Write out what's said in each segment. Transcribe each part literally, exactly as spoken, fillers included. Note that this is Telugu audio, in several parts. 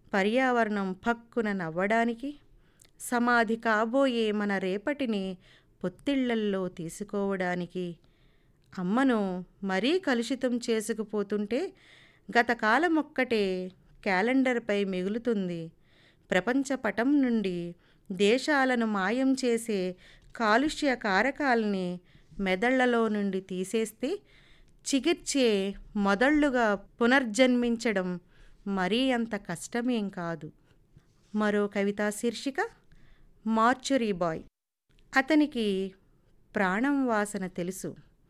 పర్యావరణం పక్కున నవ్వడానికి, సమాధి కాబోయే మన రేపటిని పొత్తిళ్లల్లో తీసుకోవడానికి, అమ్మను మరీ కలుషితం చేసుకుపోతుంటే గతకాలమొక్కటే క్యాలెండర్పై మిగులుతుంది. ప్రపంచ పటం నుండి దేశాలను మాయం చేసే కాలుష్య కారకాల్ని మెదళ్లలో నుండి తీసేస్తే చిగిర్చే మొదళ్లుగా పునర్జన్మించడం మరీ అంత కష్టమేం కాదు. మరో కవితా శీర్షిక మార్చురీ బాయ్. అతనికి ప్రాణం వాసన తెలుసు.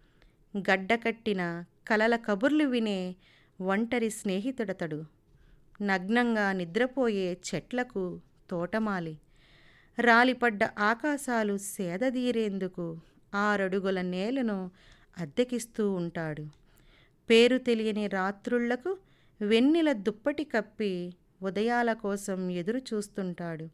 గడ్డకట్టిన కలల కబుర్లు వినే ఒంటరి స్నేహితుడతడు. నగ్నంగా నిద్రపోయే చెట్లకు తోటమాలి. రాలిపడ్డ ఆకాశాలు సేదదీరేందుకు ఆరడుగుల నేలను అద్దెకిస్తూ ఉంటాడు. పేరు తెలియని రాత్రుళ్లకు వెన్నెల దుప్పటి కప్పి ఉదయాల కోసం ఎదురు చూస్తుంటాడు.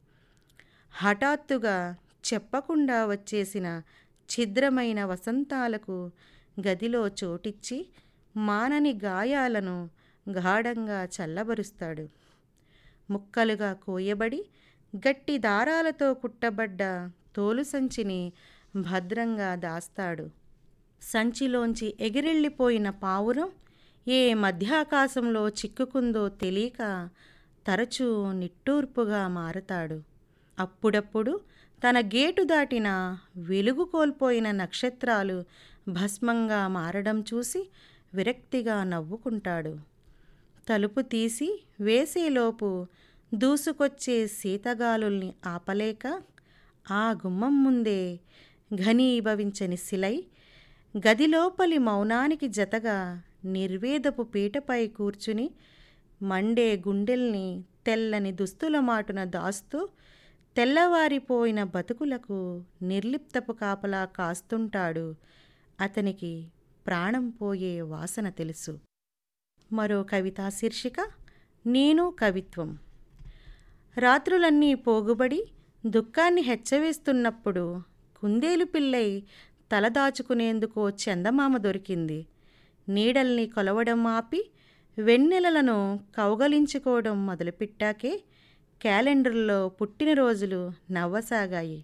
హఠాత్తుగా చెప్పకుండా వచ్చేసిన ఛిద్రమైన వసంతాలకు గదిలో చోటిచ్చి మానని గాయాలను గాఢంగా చల్లబరుస్తాడు. ముక్కలుగా కోయబడి గట్టి దారాలతో కుట్టబడ్డ తోలు సంచిని భద్రంగా దాస్తాడు. సంచిలోంచి ఎగిరెళ్ళిపోయిన పావురం ఏ మధ్యాకాశంలో చిక్కుకుందో తెలియక తరచూ నిట్టూర్పుగా మారతాడు. అప్పుడప్పుడు తన గేటు దాటిన వెలుగు కోల్పోయిన నక్షత్రాలు భస్మంగా మారడం చూసి విరక్తిగా నవ్వుకుంటాడు. తలుపు తీసి వేసేలోపు దూసుకొచ్చే శీతగాలుల్ని ఆపలేక ఆ గుమ్మం ముందే ఘనీభవించని శిలై గదిలోపలి మౌనానికి జతగా నిర్వేదపు పీటపై కూర్చుని మండే గుండెల్ని తెల్లని దుస్తుల మాటున దాస్తూ తెల్లవారిపోయిన బతుకులకు నిర్లిప్తపు కాపలా కాస్తుంటాడు. అతనికి ప్రాణం పోయే వాసన తెలుసు. మరో కవితా శీర్షిక నేను కవిత్వం. రాత్రులన్నీ పోగుబడి దుఃఖాన్ని హెచ్చవేస్తున్నప్పుడు కుందేలు పిల్లై తలదాచుకునేందుకో చందమామ దొరికింది. నీడల్ని కొలవడం ఆపి వెన్నెలలను కౌగలించుకోవడం మొదలుపెట్టాకే క్యాలెండర్లో పుట్టినరోజులు నవ్వసాగాయి.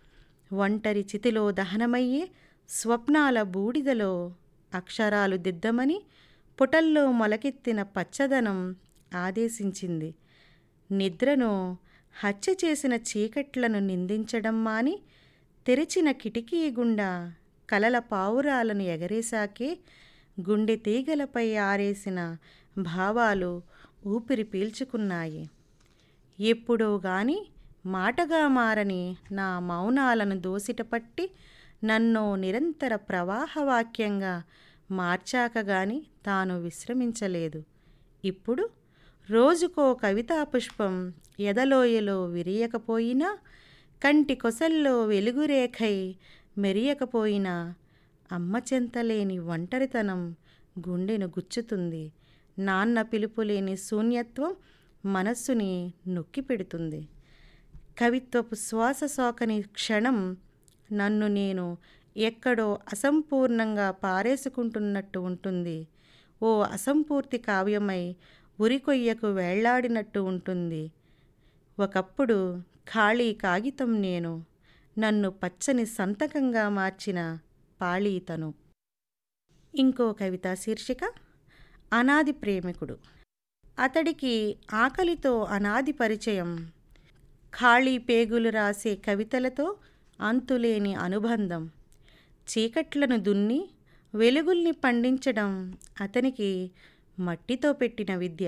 ఒంటరి చితిలో దహనమయ్యే స్వప్నాల బూడిదలో అక్షరాలు దిద్దమని పుటల్లో మొలకెత్తిన పచ్చదనం ఆదేశించింది. నిద్రను హత్య చేసిన చీకట్లను నిందించడం మాని తెరిచిన కిటికీ గుండా కలల పావురాలను ఎగరేశాకే గుండె తీగలపై ఆరేసిన భావాలు ఊపిరి పీల్చుకున్నాయి. ఎప్పుడో గాని మాటగా మారని నా మౌనాలను దోసిటపట్టి నన్నో నిరంతర ప్రవాహవాక్యంగా మార్చాక గాని తాను విశ్రమించలేదు. ఇప్పుడు రోజుకో కవితా పుష్పం ఎదలోయలో విరియకపోయినా, కంటి కొసల్లో వెలుగురేఖై మెరియకపోయినా అమ్మ చెంతలేని ఒంటరితనం గుండెను గుచ్చుతుంది. నాన్న పిలుపులేని శూన్యత్వం మనస్సుని నొక్కిపెడుతుంది. కవిత్వపు శ్వాస సోకని క్షణం నన్ను నేను ఎక్కడో అసంపూర్ణంగా పారేసుకుంటున్నట్టు ఉంటుంది. ఓ అసంపూర్తి కావ్యమై ఉరికొయ్యకు వేళ్లాడినట్టు ఉంటుంది. ఒకప్పుడు ఖాళీ కాగితం నేను, నన్ను పచ్చని సంతకంగా మార్చిన పాళీతను. ఇంకో కవితా శీర్షిక అనాది ప్రేమికుడు. అతడికి ఆకలితో అనాది పరిచయం. ఖాళీ పేగులు రాసే కవితలతో అంతులేని అనుబంధం. చీకట్లను దున్ని వెలుగుల్ని పండించడం అతనికి మట్టితో పెట్టిన విద్య.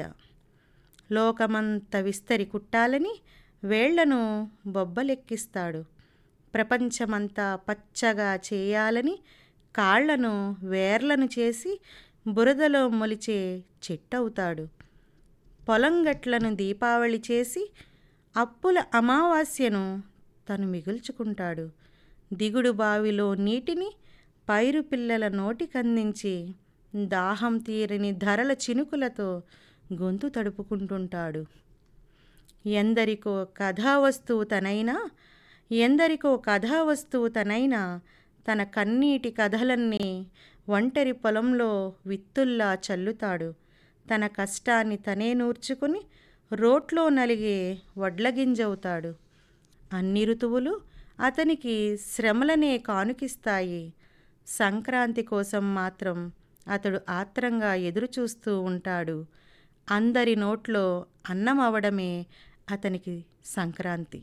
లోకమంత విస్తరి కుట్టాలని వేళ్లను బొబ్బలెక్కిస్తాడు. ప్రపంచమంతా పచ్చగా చేయాలని కాళ్లను వేర్లను చేసి బురదలో మొలిచే చెట్టవుతాడు. పొలంగట్లను దీపావళి చేసి అప్పుల అమావాస్యను తను మిగుల్చుకుంటాడు. దిగుడు బావిలో నీటిని పైరు పిల్లల నోటికందించి దాహం తీరని ధరల చినుకులతో గొంతు తడుపుకుంటుంటాడు. ఎందరికో కథావస్తువు తనైనా ఎందరికో కథావస్తువు తనైనా తన కన్నీటి కథలన్నీ ఒంటరి పొలంలో విత్తుల్లా చల్లుతాడు. తన కష్టాన్ని తనే నూర్చుకుని రోట్లో నలిగే వడ్లగింజవుతాడు. అన్ని ఋతువులు అతనికి శ్రమలనే కానుకిస్తాయి. సంక్రాంతి కోసం మాత్రం అతడు ఆత్రంగా ఎదురుచూస్తూ ఉంటాడు. అందరి నోట్లో అన్నం అవడమే అతనికి సంక్రాంతి.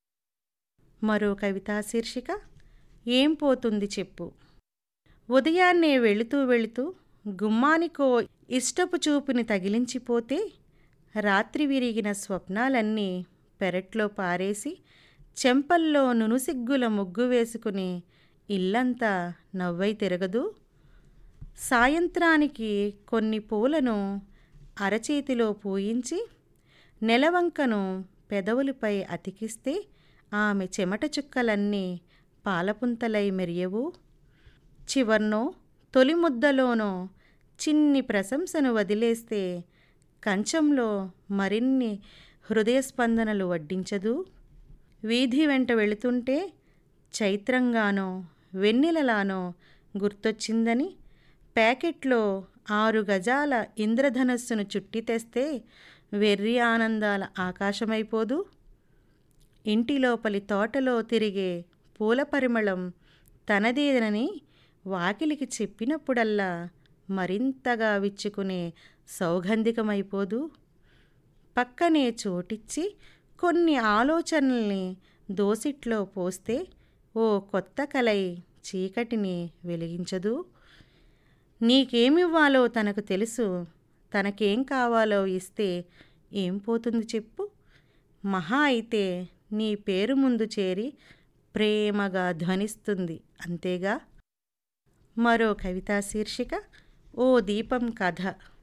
మరో కవితా శీర్షిక ఏం పోతుంది చెప్పు. ఉదయాన్నే వెళుతూ వెళుతూ గుమ్మానికో ఇష్టపు చూపుని తగిలించిపోతే, రాత్రి విరిగిన స్వప్నాలన్నీ పెరట్లో పారేసి, చెంపల్లో నునుసిగ్గుల ముగ్గు వేసుకుని ఇల్లంతా నవ్వై తిరగదు. సాయంత్రానికి కొన్ని పూలను అరచేతిలో పూయించి, నెలవంకను పెదవులపై అతికిస్తే ఆమె చెమట చుక్కలన్నీ పాలపుంతలై మెరియవు. చివర్నో తొలి ముద్దలోనో చిన్ని ప్రశంసను వదిలేస్తే కంచంలో మరిన్ని హృదయస్పందనలు వడ్డించదు. వీధి వెంట వెళుతుంటే చైత్రంగానో వెన్నెలలానో గుర్తొచ్చిందని ప్యాకెట్లో ఆరు గజాల ఇంద్రధనస్సును చుట్టి తెస్తే వెర్రి ఆనందాల ఆకాశమైపోదు. ఇంటి లోపలి తోటలో తిరిగే పూల పరిమళం తనదేనని వాకిలికి చెప్పినప్పుడల్లా మరింతగా విచ్చుకునే సౌగంధికమైపోదు. పక్కనే చోటిచ్చి కొన్ని ఆలోచనల్ని దోసిట్లో పోస్తే ఓ కొత్త కలై చీకటిని వెలిగించదు. నీకేమివ్వాలో తనకు తెలుసు, తనకేం కావాలో ఇస్తే ఏం పోతుంది చెప్పు. మహా అయితే నీ పేరు ముందు చేరి ప్రేమగా ధ్వనిస్తుంది, అంతేగా. మరో కవితా శీర్షిక ఓ దీపం కథ.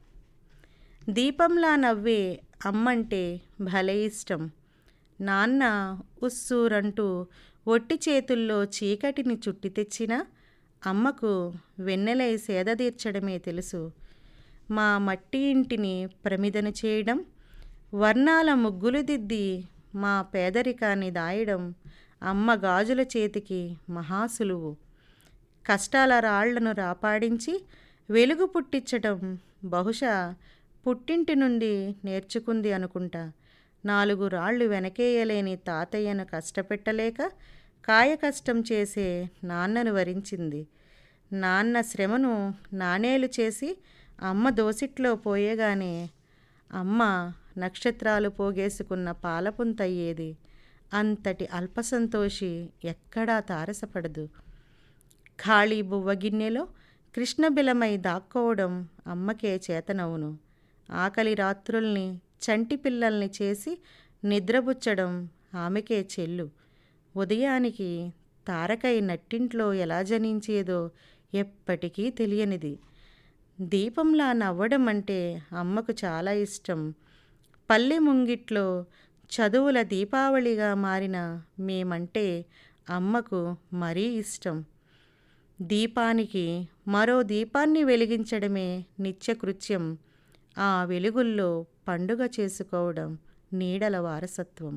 దీపంలా నవ్వే అమ్మంటే భలే ఇష్టం. నాన్న ఉస్సూరంటూ ఒట్టి చేతుల్లో చీకటిని చుట్టి తెచ్చినా అమ్మకు వెన్నెలై సేదతీర్చడమే తెలుసు. మా మట్టి ఇంటిని ప్రమిదను చేయడం, వర్ణాల ముగ్గులు దిద్ది మా పేదరికాన్ని దాయడం అమ్మ గాజుల చేతికి మహాసులువు. కష్టాల రాళ్లను రాపాడించి వెలుగు పుట్టించటం బహుశా పుట్టింటి నుండి నేర్చుకుంది అనుకుంటా. నాలుగు రాళ్ళు వెనకేయలేని తాతయ్యను కష్టపెట్టలేక కాయకష్టం చేసే నాన్నను వరించింది. నాన్న శ్రమను నాణేలు చేసి అమ్మ దోసిట్లో పోయేగానే అమ్మ నక్షత్రాలు పోగేసుకున్న పాలపుంతయ్యేది. అంతటి అల్పసంతోషి ఎక్కడా తారసపడదు. ఖాళీ బువ్వ గిన్నెలో కృష్ణబిలమై దాక్కోవడం అమ్మకే చేతనవును. ఆకలి రాత్రుల్ని చంటి పిల్లల్ని చేసి నిద్రబుచ్చడం ఆమెకే చెల్లు. ఉదయానికి తారకై నట్టింట్లో ఎలా జనించేదో ఎప్పటికీ తెలియనిది. దీపంలా నవ్వడం అంటే అమ్మకు చాలా ఇష్టం. పల్లె ముంగిట్లో చదువుల దీపావళిగా మారిన మేమంటే అమ్మకు మరీ ఇష్టం. దీపానికి మరో దీపాన్ని వెలిగించడమే నిత్యకృత్యం. ఆ వెలుగుల్లో పండుగ చేసుకోవడం నీడల వారసత్వం.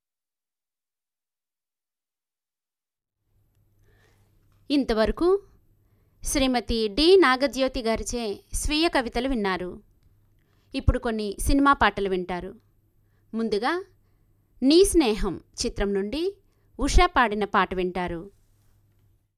ఇంతవరకు శ్రీమతి డి నాగజ్యోతి గారిచే స్వీయ కవితలు విన్నారు. ఇప్పుడు కొన్ని సినిమా పాటలు వింటారు. ముందుగా నీ స్నేహం చిత్రం నుండి ఉషా పాడిన పాట వింటారు.